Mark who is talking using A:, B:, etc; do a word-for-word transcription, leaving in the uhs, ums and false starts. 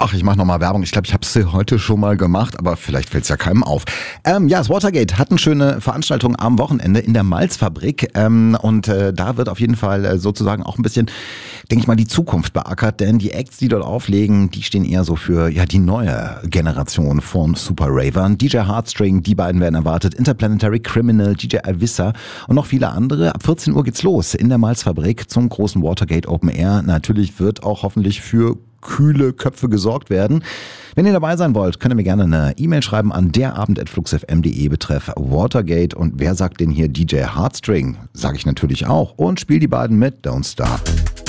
A: Ach, ich mache nochmal Werbung. Ich glaube, ich habe es heute schon mal gemacht, aber vielleicht fällt es ja keinem auf. Ähm, ja, das Watergate hat eine schöne Veranstaltung am Wochenende in der Malzfabrik. Ähm, und äh, da wird auf jeden Fall äh, sozusagen auch ein bisschen, denke ich mal, die Zukunft beackert. Denn die Acts, die dort auflegen, die stehen eher so für ja die neue Generation von Super Ravern. D J Heartstring, die beiden werden erwartet. Interplanetary Criminal, D J Avissa und noch viele andere. Ab vierzehn Uhr geht's los in der Malzfabrik zum großen Watergate Open Air. Natürlich wird auch hoffentlich für kühle Köpfe gesorgt werden. Wenn ihr dabei sein wollt, könnt ihr mir gerne eine E-Mail schreiben an derabend at fluxfm punkt de betreff Watergate. Und wer sagt denn hier D J Heartstring? Sag ich natürlich auch. Und spiel die beiden mit Don't Stop.